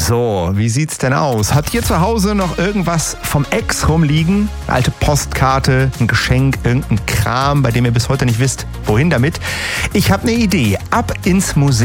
So, wie sieht's denn aus? Habt ihr zu Hause noch irgendwas vom Ex rumliegen? Eine alte Postkarte, ein Geschenk, irgendein Kram, bei dem ihr bis heute nicht wisst, wohin damit? Ich habe eine Idee. Ab ins Museum.